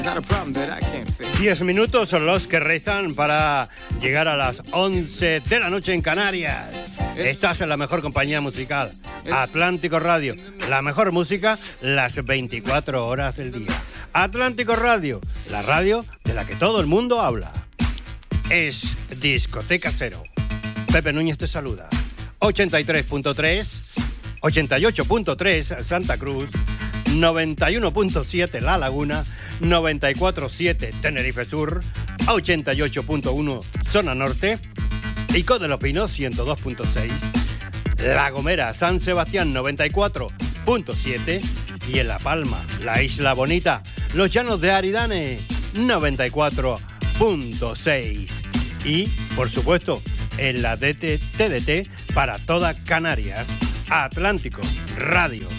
10 minutos son los que restan para llegar a las 11 de la noche en Canarias. Estás en la mejor compañía musical, Atlántico Radio. La mejor música las 24 horas del día. Atlántico Radio, la radio de la que todo el mundo habla. Es Discoteca Cero. Pepe Núñez te saluda. 83.3, 88.3 Santa Cruz, 91.7 La Laguna, 94.7 Tenerife Sur, 88.1 Zona Norte, Pico de los Pinos 102.6, La Gomera San Sebastián 94.7 y en La Palma, la Isla Bonita, los Llanos de Aridane 94.6 y, por supuesto, en la TDT para toda Canarias, Atlántico Radio.